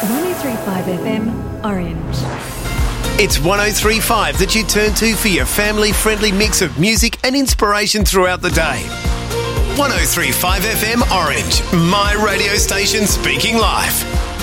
103.5 FM, Orange. It's 103.5 that you turn to for your family-friendly mix of music and inspiration throughout the day. 103.5 FM Orange, my radio station speaking life.